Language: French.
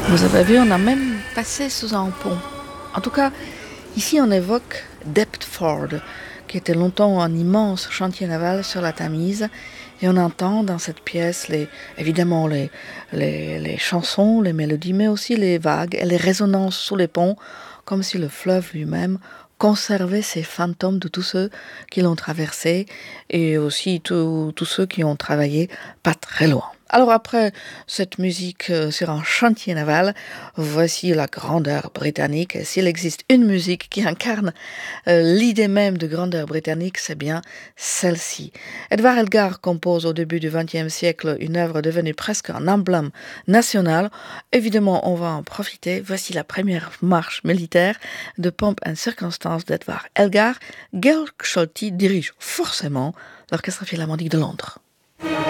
Vous avez vu, on a même passé sous un pont. En tout cas, ici on évoque Deptford, qui était longtemps un immense chantier naval sur la Tamise. Et on entend dans cette pièce évidemment les chansons, les mélodies, mais aussi les vagues et les résonances sous les ponts, comme si le fleuve lui-même conservait ces fantômes de tous ceux qui l'ont traversé et aussi tous ceux qui ont travaillé pas très loin. Alors après cette musique sur un chantier naval, voici la grandeur britannique. Et s'il existe une musique qui incarne l'idée même de grandeur britannique, c'est bien celle-ci. Edward Elgar compose au début du XXe siècle une œuvre devenue presque un emblème national. Évidemment, on va en profiter. Voici la première marche militaire de Pompe and Circonstance d'Edward Elgar. Georg Scholti dirige forcément l'Orchestre Philharmonique de Londres.